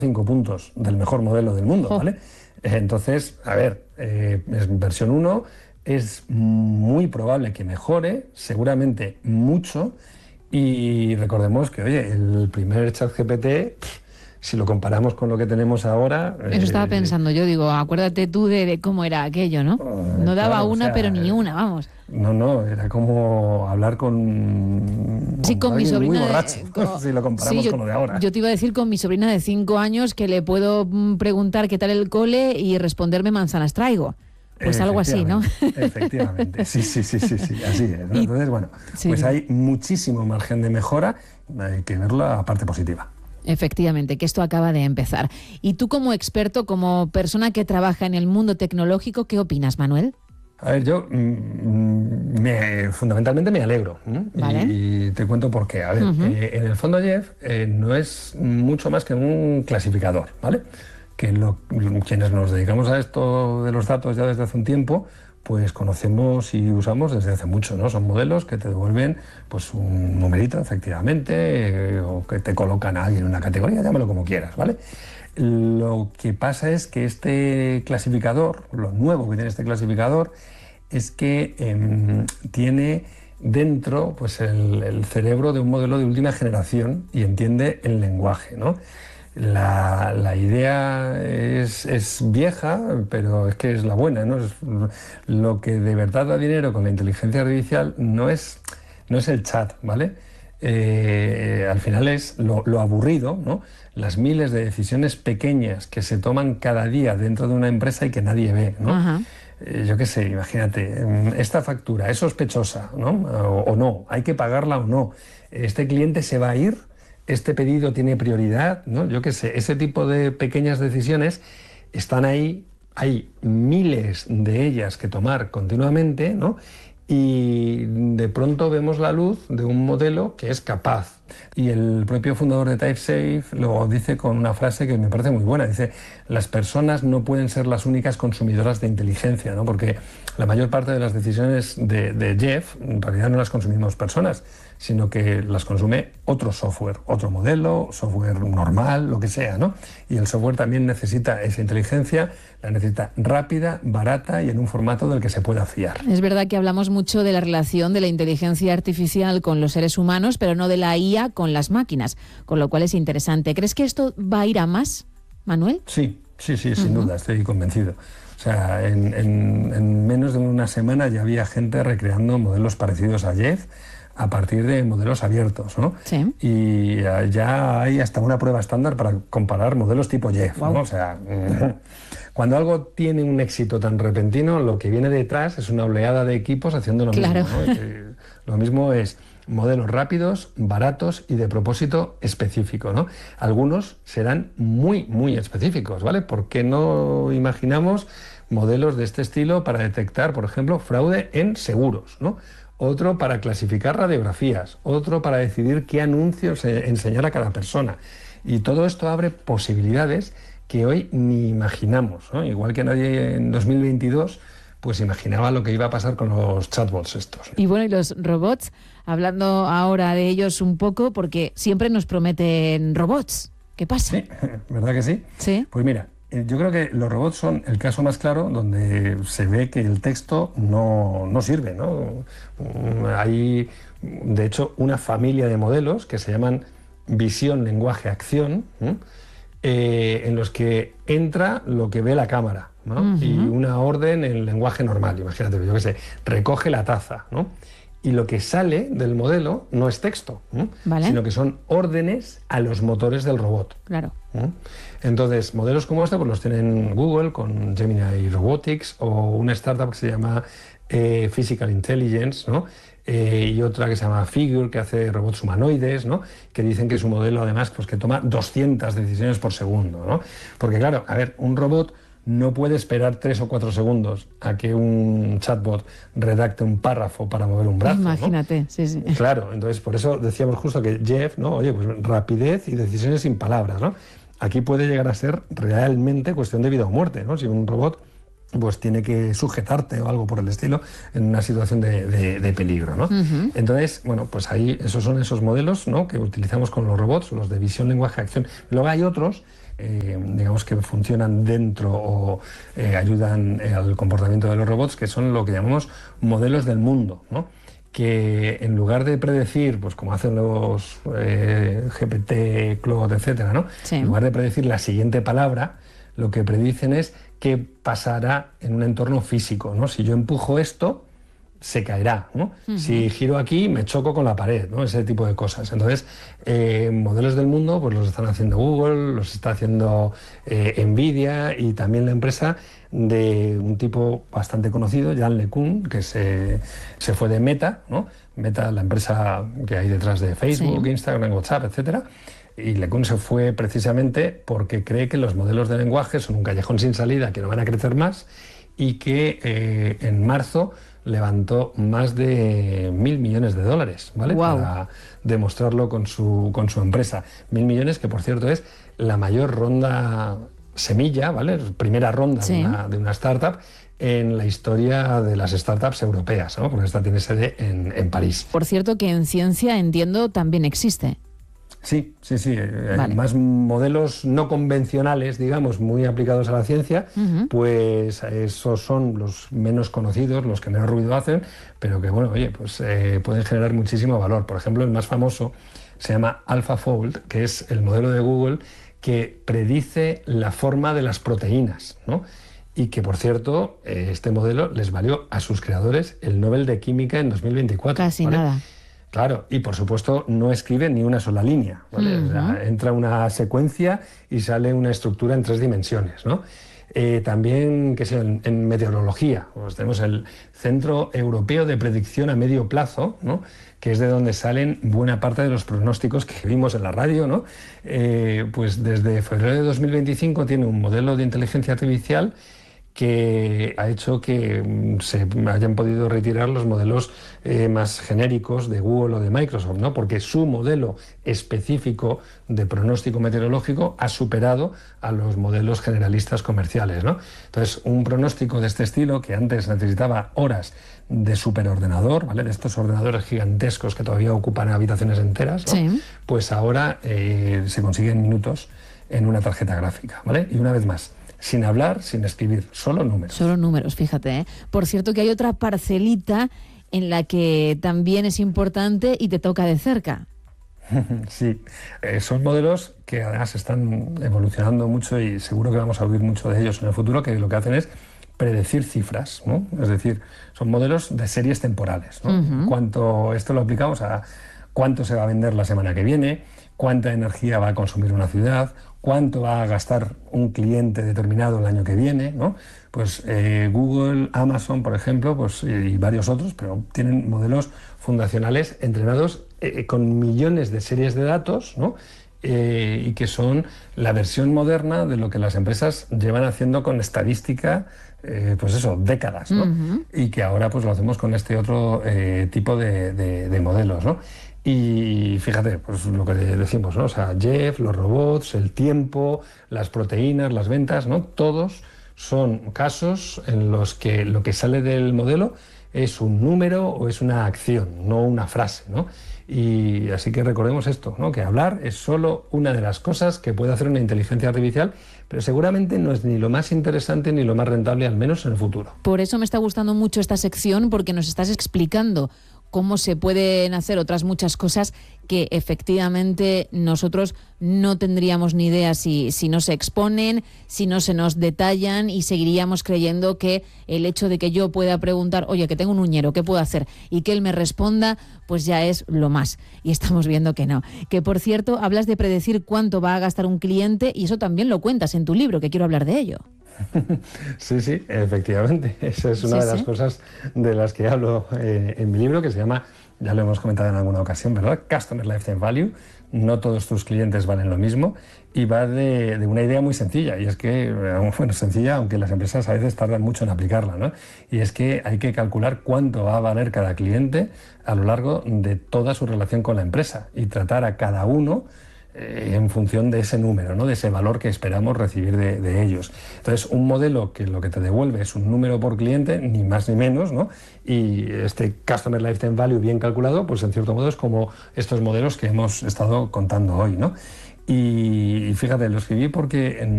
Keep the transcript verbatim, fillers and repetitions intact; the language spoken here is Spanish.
cinco puntos del mejor modelo del mundo, ¿vale? Entonces, a ver, eh, es versión uno, es muy probable que mejore, seguramente mucho, y recordemos que, oye, el primer ChatGPT, si lo comparamos con lo que tenemos ahora... Eso estaba eh, pensando yo, digo, acuérdate tú de, de cómo era aquello, ¿no? No daba claro, una, o sea, pero ni una, vamos. No, no, era como hablar con, Sí, con mi alguien muy sobrina. borracho, De, con, si lo comparamos sí, yo, con lo de ahora. yo te iba a decir con mi sobrina de cinco años que le puedo mm, preguntar qué tal el cole y responderme manzanas traigo. Pues algo así, ¿no? Efectivamente, sí, sí, sí, sí, sí, así es, ¿no? Y, Entonces, bueno, sí, pues sí. hay muchísimo margen de mejora, hay que verlo a parte positiva. Efectivamente, que esto acaba de empezar. Y tú como experto, como persona que trabaja en el mundo tecnológico, ¿qué opinas, Manuel? A ver, yo mm, me, fundamentalmente me alegro, ¿no? Vale. y, y te cuento por qué. A ver, Uh-huh. eh, en el fondo Jeff eh, no es mucho más que un clasificador, ¿vale? Que lo, quienes nos dedicamos a esto de los datos ya desde hace un tiempo, pues conocemos y usamos desde hace mucho, ¿no? Son modelos que te devuelven pues un numerito, efectivamente, eh, o que te colocan a alguien en una categoría, llámalo como quieras, ¿vale? Lo que pasa es que este clasificador, lo nuevo que tiene este clasificador, es que eh, tiene dentro pues el, el cerebro de un modelo de última generación y entiende el lenguaje, ¿no? La, la idea es, es vieja, pero es que es la buena, ¿no? Es, lo que de verdad da dinero con la inteligencia artificial no es, no es el chat, ¿vale? Eh, al final es lo, lo aburrido, ¿no? Las miles de decisiones pequeñas que se toman cada día dentro de una empresa y que nadie ve, ¿no? Ajá. Eh, yo qué sé, imagínate, esta factura es sospechosa, ¿no? O, o no, hay que pagarla o no. Este cliente se va a ir, este pedido tiene prioridad, ¿no? Yo qué sé, ese tipo de pequeñas decisiones están ahí, hay miles de ellas que tomar continuamente, ¿no? Y de pronto vemos la luz de un modelo que es capaz. Y el propio fundador de TypeSafe lo dice con una frase que me parece muy buena. Dice, las personas no pueden ser las únicas consumidoras de inteligencia, ¿no? Porque la mayor parte de las decisiones de, de Jeff en realidad no las consumimos personas, sino que las consume otro software, otro modelo, software normal, lo que sea, ¿no? Y el software también necesita esa inteligencia, la necesita rápida, barata y en un formato del que se pueda fiar. Es verdad que hablamos mucho de la relación de la inteligencia artificial con los seres humanos, pero no de la I A con las máquinas, con lo cual es interesante. ¿Crees que esto va a ir a más, Manuel? Sí, sí, sí, sin uh-huh. duda, estoy convencido. O sea, en, en, en menos de una semana ya había gente recreando modelos parecidos a Jeff a partir de modelos abiertos, ¿no? Sí. Y ya hay hasta una prueba estándar para comparar modelos tipo Jeff, wow. ¿no? O sea, cuando algo tiene un éxito tan repentino, lo que viene detrás es una oleada de equipos haciendo lo claro. mismo, ¿no? Lo mismo es modelos rápidos, baratos y de propósito específico, ¿no? Algunos serán muy, muy específicos, ¿vale? ¿Por qué no imaginamos modelos de este estilo para detectar, por ejemplo, fraude en seguros, ¿no? Otro para clasificar radiografías, otro para decidir qué anuncios enseñar a cada persona. Y todo esto abre posibilidades que hoy ni imaginamos, ¿no? Igual que nadie en dos mil veintidós pues imaginaba lo que iba a pasar con los chatbots estos, ¿no? Y bueno, y los robots, hablando ahora de ellos un poco, porque siempre nos prometen robots. ¿Qué pasa? Sí, ¿verdad que sí? Sí. Pues mira, yo creo que los robots son el caso más claro donde se ve que el texto no, no sirve, ¿no? Hay, de hecho, una familia de modelos que se llaman visión, lenguaje, acción, ¿eh? Eh, en los que entra lo que ve la cámara, ¿no? Uh-huh. Y una orden en lenguaje normal, imagínate, yo qué sé, recoge la taza, ¿no? Y lo que sale del modelo no es texto, ¿eh? ¿Vale? Sino que son órdenes a los motores del robot. Claro. ¿Eh? Entonces, modelos como este pues los tienen Google con Gemini Robotics o una startup que se llama eh, Physical Intelligence, ¿no? Eh, y otra que se llama Figure, que hace robots humanoides, ¿no? Que dicen que es un modelo, además, pues que toma doscientas decisiones por segundo, ¿no? Porque, claro, a ver, un robot no puede esperar tres o cuatro segundos a que un chatbot redacte un párrafo para mover un brazo, imagínate, ¿no? sí, sí. Claro, entonces por eso decíamos justo que Jeff, ¿no? Oye, pues rapidez y decisiones sin palabras, ¿no? Aquí puede llegar a ser realmente cuestión de vida o muerte, ¿no? Si un robot pues tiene que sujetarte o algo por el estilo en una situación de, de, de peligro, ¿no? Uh-huh. Entonces, bueno, pues ahí esos son esos modelos, ¿no? Que utilizamos con los robots, los de visión, lenguaje, acción. Luego hay otros eh, digamos que funcionan dentro o eh, ayudan eh, al comportamiento de los robots, que son lo que llamamos modelos del mundo, ¿no? Que en lugar de predecir, pues como hacen los eh, G P T, Claude, etcétera, ¿no? Sí. En lugar de predecir la siguiente palabra, lo que predicen es qué pasará en un entorno físico, ¿no? Si yo empujo esto, se caerá, ¿no? Uh-huh. Si giro aquí, me choco con la pared, ¿no? Ese tipo de cosas. Entonces, eh, modelos del mundo, pues los están haciendo Google, los está haciendo eh, Nvidia y también la empresa de un tipo bastante conocido, Yann LeCun, que se, se fue de Meta, ¿no? Meta, la empresa que hay detrás de Facebook, sí. Instagram, WhatsApp, etcétera. Y LeCun se fue precisamente porque cree que los modelos de lenguaje son un callejón sin salida, que no van a crecer más y que eh, en marzo levantó más de mil millones de dólares, ¿vale? Wow. Para demostrarlo con su, con su empresa. Mil millones, que por cierto es la mayor ronda semilla, ¿vale? Primera ronda sí. de, una, de una startup en la historia de las startups europeas, ¿no? Porque esta tiene sede en, en París. Por cierto, que en ciencia, entiendo, también existe. Sí, sí, sí. Vale. Hay más modelos no convencionales, digamos, muy aplicados a la ciencia, uh-huh. pues esos son los menos conocidos, los que menos ruido hacen, pero que, bueno, oye, pues eh, pueden generar muchísimo valor. Por ejemplo, el más famoso se llama AlphaFold, que es el modelo de Google que predice la forma de las proteínas, ¿no? Y que, por cierto, eh, este modelo les valió a sus creadores el Nobel de Química en dos mil veinticuatro. Casi ¿vale? nada. Claro, y por supuesto no escribe ni una sola línea, ¿vale? Uh-huh. O sea, entra una secuencia y sale una estructura en tres dimensiones, ¿no? Eh, también, qué sé, en, en meteorología, pues tenemos el Centro Europeo de Predicción a Medio Plazo, ¿no? Que es de donde salen buena parte de los pronósticos que vimos en la radio, ¿no? Eh, pues desde febrero de dos mil veinticinco tiene un modelo de inteligencia artificial que ha hecho que se hayan podido retirar los modelos eh, más genéricos de Google o de Microsoft, ¿no? Porque su modelo específico de pronóstico meteorológico ha superado a los modelos generalistas comerciales, ¿no? Entonces, un pronóstico de este estilo, que antes necesitaba horas de superordenador, ¿vale? De estos ordenadores gigantescos que todavía ocupan habitaciones enteras, ¿no? Sí. Pues ahora eh, se consigue en minutos en una tarjeta gráfica, ¿vale? Y una vez más, sin hablar, sin escribir, solo números. Solo números, fíjate, ¿eh? Por cierto que hay otra parcelita en la que también es importante y te toca de cerca. Sí, eh, son modelos que además están evolucionando mucho y seguro que vamos a oír mucho de ellos en el futuro, que lo que hacen es predecir cifras, ¿no? Es decir, son modelos de series temporales, ¿no? Uh-huh. Cuánto, esto lo aplicamos a cuánto se va a vender la semana que viene, cuánta energía va a consumir una ciudad, cuánto va a gastar un cliente determinado el año que viene, ¿no? Pues eh, Google, Amazon, por ejemplo, pues, y varios otros, pero tienen modelos fundacionales entrenados eh, con millones de series de datos, ¿no? Eh, y que son la versión moderna de lo que las empresas llevan haciendo con estadística, eh, pues eso, décadas, ¿no? Uh-huh. Y que ahora pues lo hacemos con este otro eh, tipo de, de, de modelos, ¿no? Y fíjate, pues lo que decimos, ¿no? O sea, Jeff, los robots, el tiempo, las proteínas, las ventas, ¿no? Todos son casos en los que lo que sale del modelo es un número o es una acción, no una frase, ¿no? Y así que recordemos esto, ¿no? Que hablar es solo una de las cosas que puede hacer una inteligencia artificial, pero seguramente no es ni lo más interesante ni lo más rentable, al menos en el futuro. Por eso me está gustando mucho esta sección, porque nos estás explicando cómo se pueden hacer otras muchas cosas que efectivamente nosotros no tendríamos ni idea si, si no se exponen, si no se nos detallan, y seguiríamos creyendo que el hecho de que yo pueda preguntar, oye, que tengo un uñero, ¿qué puedo hacer? Y que él me responda, pues ya es lo más. Y estamos viendo que no. Que, por cierto, hablas de predecir cuánto va a gastar un cliente, y eso también lo cuentas en tu libro, que quiero hablar de ello. Sí, sí, efectivamente. Esa es una sí, de las sí. cosas de las que hablo eh, en mi libro, que se llama, ya lo hemos comentado en alguna ocasión, ¿verdad? Customer Lifetime Value. No todos tus clientes valen lo mismo, y va de, de una idea muy sencilla, y es que, bueno, sencilla, aunque las empresas a veces tardan mucho en aplicarla, ¿no? Y es que hay que calcular cuánto va a valer cada cliente a lo largo de toda su relación con la empresa y tratar a cada uno Eh, en función de ese número, ¿no? De ese valor que esperamos recibir de, de ellos. Entonces, un modelo que lo que te devuelve es un número por cliente, ni más ni menos, ¿no? Y este Customer Lifetime Value bien calculado, pues en cierto modo es como estos modelos que hemos estado contando hoy, ¿no? Y, y fíjate, lo escribí porque en